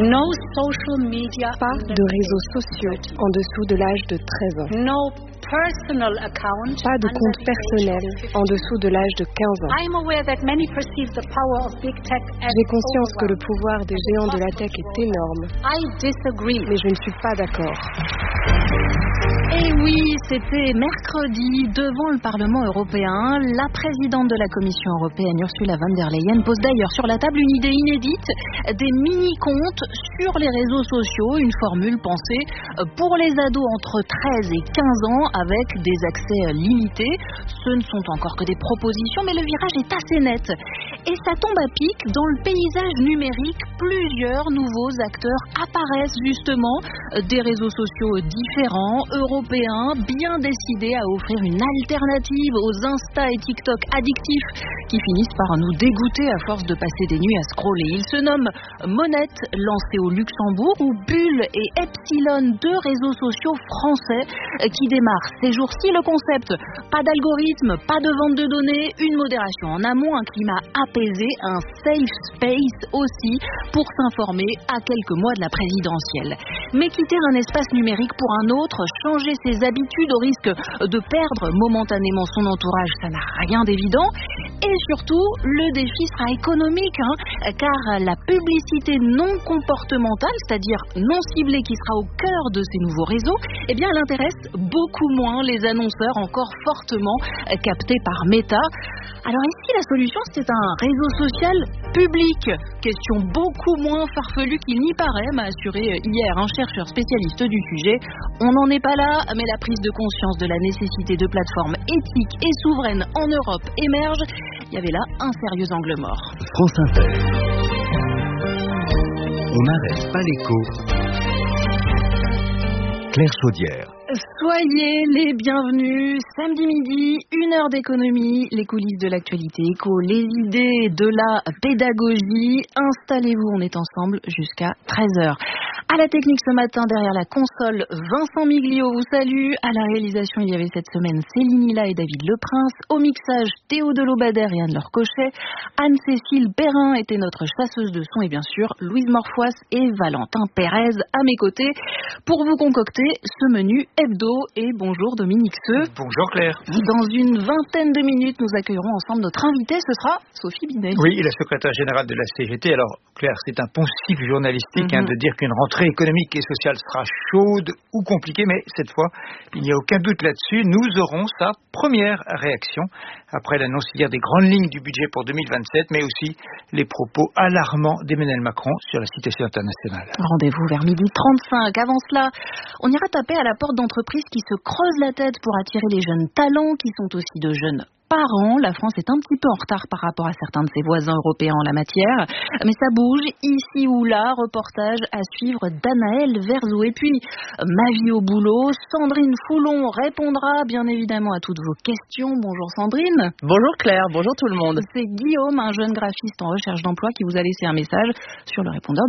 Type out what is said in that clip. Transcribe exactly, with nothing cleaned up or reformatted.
No social media. Pas de réseaux sociaux en dessous de l'âge de treize ans. No personal account. Pas de compte personnel en dessous de l'âge de quinze ans. I'm aware that many perceive the power of big tech as J'ai conscience que le overwhelming. pouvoir des géants de la tech est énorme, I disagree. mais je ne suis pas d'accord. Et oui, c'était mercredi devant le Parlement européen. La présidente de la Commission européenne, Ursula von der Leyen, pose d'ailleurs sur la table une idée inédite, des mini-comptes sur les réseaux sociaux, une formule pensée pour les ados entre treize et quinze ans avec des accès limités. Ce ne sont encore que des propositions, mais le virage est assez net. Et ça tombe à pic, dans le paysage numérique, plusieurs nouveaux acteurs apparaissent justement, des réseaux sociaux différents, européens, bien décidés à offrir une alternative aux Insta et TikTok addictifs qui finissent par nous dégoûter à force de passer des nuits à scroller. Ils se nomment Monette, lancé au Luxembourg, ou Bulle et Epsilon, deux réseaux sociaux français qui démarrent ces jours-ci. Le concept, pas d'algorithme, pas de vente de données, une modération en amont, un climat apaisé, un safe space aussi pour s'informer à quelques mois de la présidentielle. Mais quitter un espace numérique pour un autre, changer ses habitudes au risque de perdre momentanément son entourage, ça n'a rien d'évident. Et surtout, le défi sera économique, hein, car la publicité non comportementale, c'est-à-dire non ciblée, qui sera au cœur de ces nouveaux réseaux, eh bien, elle intéresse beaucoup moins les annonceurs encore fortement captés par Meta. Alors ici, la solution, c'est un réseau social public. Question beaucoup moins farfelue qu'il n'y paraît, m'a assuré hier un chercheur spécialiste du sujet. On n'en est pas là, mais la prise de conscience de la nécessité de plateformes éthiques et souveraines en Europe émerge. Il y avait là un sérieux angle mort. France Inter. On n'arrête pas l'écho. Claire Chaudière. Soyez les bienvenus. Samedi midi, une heure d'économie, les coulisses de l'actualité éco, les idées de la pédagogie. Installez-vous, on est ensemble jusqu'à treize heures. À la technique ce matin, derrière la console, Vincent Miglio vous salue. À la réalisation, il y avait cette semaine Céline Hilla et David Leprince. Au mixage, Théo Delobader et Anne-Laure Cochet. Anne-Cécile Perrin était notre chasseuse de son et bien sûr, Louise Morfois et Valentin Pérez à mes côtés pour vous concocter ce menu hebdo. Et bonjour Dominique Seux. Bonjour Claire. Dans une vingtaine de minutes, nous accueillerons ensemble notre invitée, ce sera Sophie Binet. Oui, la secrétaire générale de la C G T. Alors Claire, c'est un poncif journalistique mm-hmm. hein, de dire qu'une rentrée économique et sociale sera chaude ou compliquée, mais cette fois, il n'y a aucun doute là-dessus. Nous aurons sa première réaction après l'annonce hier des grandes lignes du budget pour deux mille vingt-sept, mais aussi les propos alarmants d'Emmanuel Macron sur la situation internationale. Rendez-vous vers midi trente-cinq. Avant cela, on ira taper à la porte d'entreprises qui se creusent la tête pour attirer les jeunes talents, qui sont aussi de jeunes parents. La France est un petit peu en retard par rapport à certains de ses voisins européens en la matière, mais ça bouge ici ou là. Reportage à suivre d'Anaël Verzou. Et puis, ma vie au boulot, Sandrine Foulon répondra bien évidemment à toutes vos questions. Bonjour Sandrine. Bonjour Claire, bonjour tout le monde. C'est Guillaume, un jeune graphiste en recherche d'emploi, qui vous a laissé un message sur le répondeur